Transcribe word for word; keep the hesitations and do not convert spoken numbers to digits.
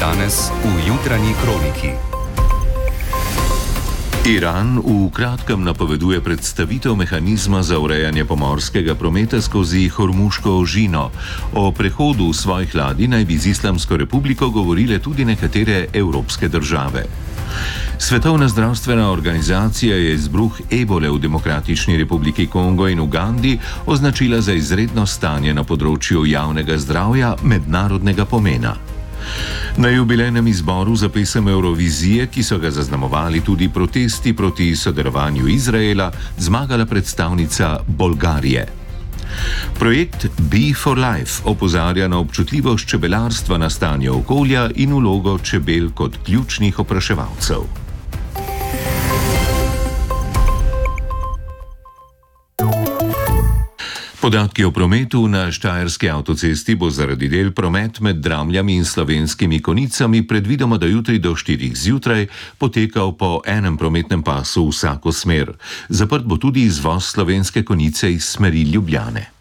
danes v jutranji kroniki. Iran v kratkem napoveduje predstavitev mehanizma za urejanje pomorskega prometa skozi Hormuško ožino. O prehodu svojih ladij naj bi z Islamsko republiko govorile tudi nekatere evropske države. Svetovna zdravstvena organizacija je izbruh ebole v Demokratični republiki Kongo in Ugandi označila za izredno stanje na področju javnega zdravja mednarodnega pomena. Na jubilejnem izboru za pesem Eurovizije, ki so ga zaznamovali tudi protesti proti sodelovanju Izraela, zmagala predstavnica Bolgarije. Projekt Bee for Life opozarja na občutljivost čebelarstva na stanje okolja in vlogo čebel kot ključnih opraševalcev. Podatki o prometu na Štajerski avtocesti bo zaradi del promet med Dramljami in Slovenskimi Konicami predvidoma do jutri do štirih zjutraj potekal po enem prometnem pasu v vsako smer. Zaprt bo tudi izvoz Slovenske Konice iz smeri Ljubljane.